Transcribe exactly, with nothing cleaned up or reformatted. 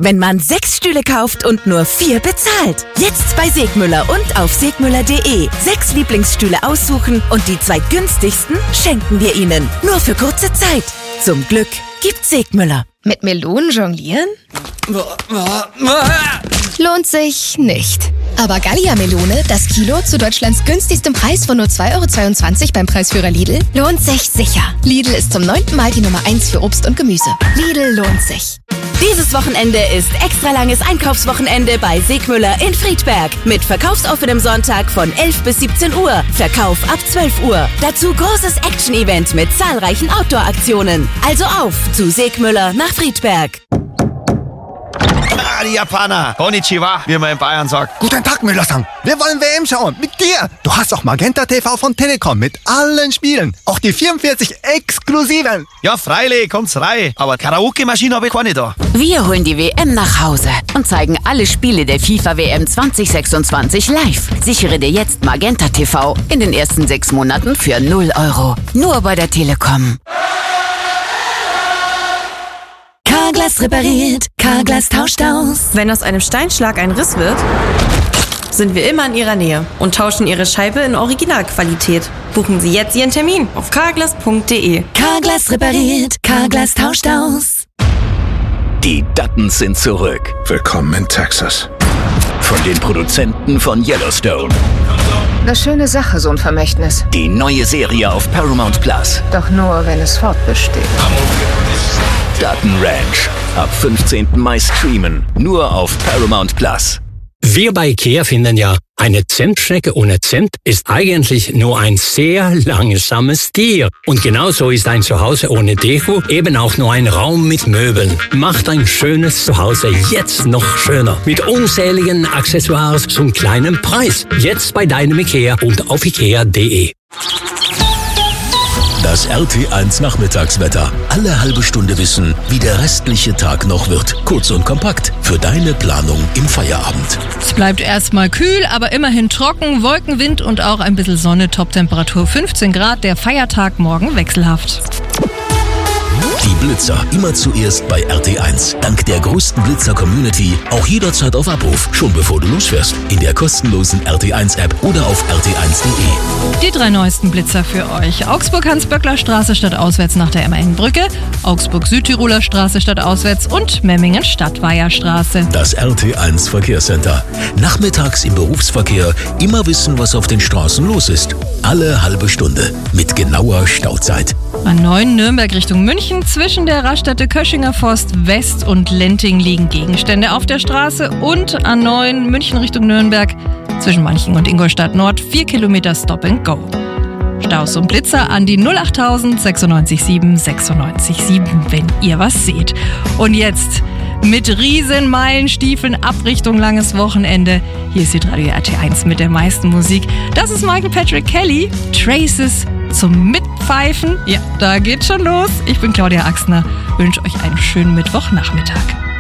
wenn man sechs Stühle kauft und nur vier bezahlt. Jetzt bei Segmüller und auf segmüller punkt de. Sechs Lieblingsstühle aussuchen und die zwei günstigsten schenken wir Ihnen. Nur für kurze Zeit. Zum Glück gibt's Segmüller. Mit Melonen jonglieren? Lohnt sich nicht. Aber Gallia-Melone, das Kilo zu Deutschlands günstigstem Preis von nur zwei Euro zweiundzwanzig beim Preisführer Lidl, lohnt sich sicher. Lidl ist zum neunten Mal die Nummer eins für Obst und Gemüse. Lidl lohnt sich. Dieses Wochenende ist extra langes Einkaufswochenende bei Segmüller in Friedberg. Mit verkaufsoffenem Sonntag von elf bis siebzehn Uhr. Verkauf ab zwölf Uhr. Dazu großes Action-Event mit zahlreichen Outdoor-Aktionen. Also auf zu Segmüller nach Friedberg. Ah, die Japaner. Konnichiwa, wie man in Bayern sagt. Guten Tag, Müller-san. Wir wollen W M schauen. Mit dir. Du hast auch Magenta T V von Telekom mit allen Spielen. Auch die vierundvierzig exklusiven. Ja, freilich, kommt's rein. Aber Karaoke-Maschine habe ich keine da. Wir holen die W M nach Hause und zeigen alle Spiele der FIFA W M zwanzig sechsundzwanzig live. Sichere dir jetzt Magenta T V in den ersten sechs Monaten für null Euro. Nur bei der Telekom. Carglass repariert, Carglass tauscht aus. Wenn aus einem Steinschlag ein Riss wird, sind wir immer in Ihrer Nähe und tauschen Ihre Scheibe in Originalqualität. Buchen Sie jetzt Ihren Termin auf carglass punkt de. Carglass repariert, Carglass tauscht aus. Die Duttons sind zurück. Willkommen in Texas. Von den Produzenten von Yellowstone. Eine schöne Sache, so ein Vermächtnis. Die neue Serie auf Paramount Plus. Doch nur, wenn es fortbesteht. Dutton Ranch. Ab fünfzehnten Mai streamen. Nur auf Paramount Plus. Wir bei IKEA finden ja, eine Zentschnecke ohne Zent ist eigentlich nur ein sehr langsames Tier. Und genauso ist ein Zuhause ohne Deko eben auch nur ein Raum mit Möbeln. Macht ein schönes Zuhause jetzt noch schöner. Mit unzähligen Accessoires zum kleinen Preis. Jetzt bei deinem IKEA und auf ikea punkt de. Das R T eins Nachmittagswetter. Alle halbe Stunde wissen, wie der restliche Tag noch wird. Kurz und kompakt für deine Planung im Feierabend. Es bleibt erstmal kühl, aber immerhin trocken, Wolkenwind und auch ein bisschen Sonne, Toptemperatur fünfzehn Grad, der Feiertag morgen wechselhaft. Die Blitzer immer zuerst bei R T eins. Dank der größten Blitzer-Community auch jederzeit auf Abruf, schon bevor du losfährst. In der kostenlosen R T eins App oder auf r t eins punkt de. Die drei neuesten Blitzer für euch. Augsburg-Hans-Böckler Straße statt auswärts nach der M N-Brücke, Augsburg-Südtiroler Straße statt auswärts und Memmingen-Stadtweiherstraße. Das R T eins Verkehrscenter. Nachmittags im Berufsverkehr immer wissen, was auf den Straßen los ist. Alle halbe Stunde mit genauer Stauzeit. An neun Nürnberg Richtung München zwischen der Raststätte Köschinger Forst West und Lenting liegen Gegenstände auf der Straße und an neun München Richtung Nürnberg zwischen Manching und Ingolstadt Nord vier Kilometer Stop and Go. Staus und Blitzer an die null achttausend sechsundneunzig sieben sechsundneunzig sieben, wenn ihr was seht. Und jetzt mit Riesenmeilenstiefeln ab Richtung langes Wochenende. Hier ist die Radio R T eins mit der meisten Musik. Das ist Michael Patrick Kelly, Traces zum Mitpfeifen. Ja, da geht's schon los. Ich bin Claudia Axner, wünsche euch einen schönen Mittwochnachmittag.